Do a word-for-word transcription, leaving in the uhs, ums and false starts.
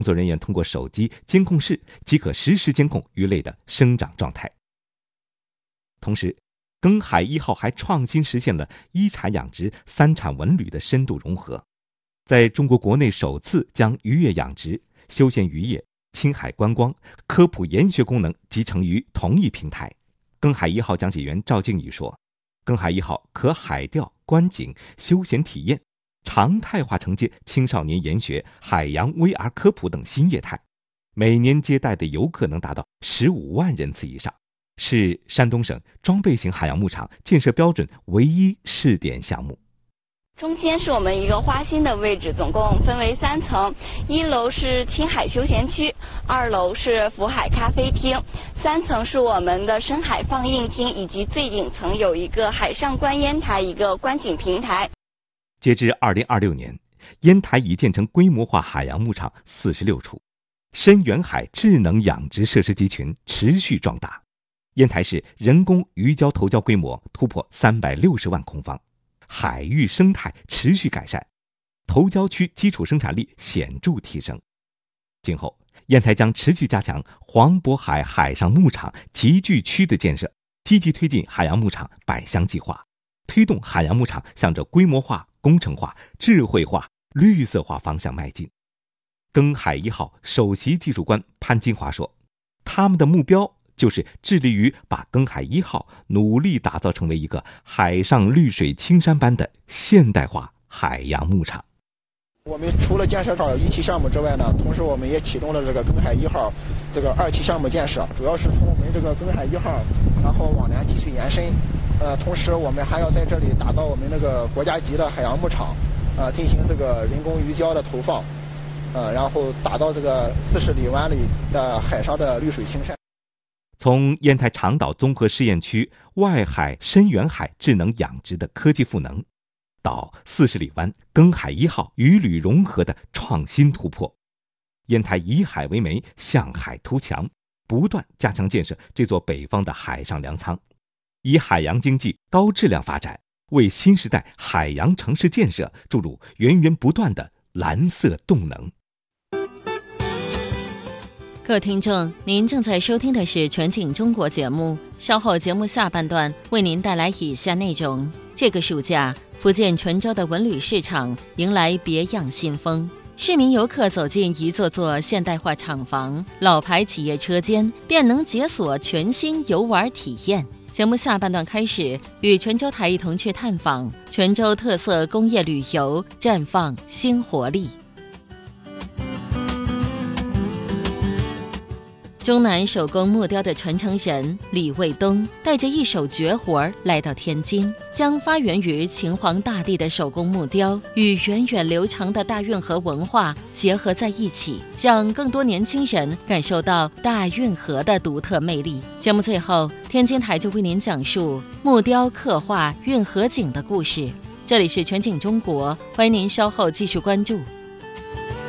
工作人员通过手机监控室即可实时监控鱼类的生长状态。同时，庚海一号还创新实现了一产养殖、三产文旅的深度融合，在中国国内首次将渔业养殖、休闲渔业、青海观光、科普研学功能集成于同一平台。庚海一号讲解员赵靖宇说，庚海一号可海钓、观景、休闲体验，常态化承接青少年研学、海洋 V R 科普等新业态，每年接待的游客能达到十五万人次以上，是山东省装备型海洋牧场建设标准唯一试点项目。 中间是我们一个花心的位置，总共分为三层，一楼是青海休闲区，二楼是福海咖啡厅，三层是我们的深海放映厅，以及最顶层有一个海上观烟台，一个观景平台。 截至二零二六年，烟台已建成规模化海洋牧场四十六处，深远海智能养殖设施集群持续壮大。烟台市人工鱼礁投礁规模突破三百六十万空方，海域生态持续改善，投礁区基础生产力显著提升。今后，烟台将持续加强黄渤海海上牧场集聚区的建设，积极推进海洋牧场百乡计划，推动海洋牧场向着规模化、工程化、智慧化、绿色化方向迈进。庚海一号首席技术官潘金华说，他们的目标就是致力于把庚海一号努力打造成为一个海上绿水青山般的现代化海洋牧场。 我们除了建设好一期项目之外呢，同时我们也启动了这个庚海一号这个二期项目建设，主要是从我们这个庚海一号然后往南继续延伸。呃，同时我们还要在这里打造我们那个国家级的海洋牧场，呃，进行这个人工鱼礁的投放，呃，然后打造这个四十里湾里的海上的绿水青山。 从烟台长岛综合试验区外海深远海智能养殖的科技赋能，到四十里湾庚海一号鱼旅融合的创新突破，烟台以海为媒，向海图强，不断加强建设这座北方的海上粮仓，以海洋经济高质量发展，为新时代海洋城市建设注入源源不断的蓝色动能。 各位听众，您正在收听的是全景中国节目，稍后节目下半段为您带来以下内容。这个暑假，福建泉州的文旅市场迎来别样新风，市民游客走进一座座现代化厂房、老牌企业车间，便能解锁全新游玩体验。节目下半段开始，与泉州台一同去探访泉州特色工业旅游，绽放新活力。中南手工木雕的传承人李卫东带着一手绝活来到天津，将发源于秦皇大帝的手工木雕与源远流长的大运河文化结合在一起，让更多年轻人感受到大运河的独特魅力。节目最后，天津台就为您讲述木雕刻画运河景的故事。这里是全景中国，欢迎您稍后继续关注。